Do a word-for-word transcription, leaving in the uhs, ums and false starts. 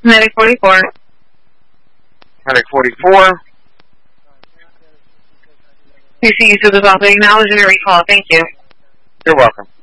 Medic forty-four. Medic forty-four. P C U to the top. Acknowledging your recall. Thank you. You're welcome.